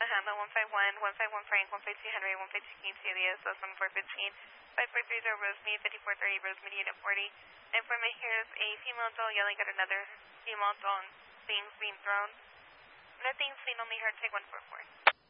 Bahama 151, 151 Frank, 152 Henry, 152 King Celia, sus 1415, 5430 Rosemead, 5430 Rosemead, Unit 40. Informant here is a female doll yelling at another female doll and things being thrown. Nothing seen, only heard, take 144.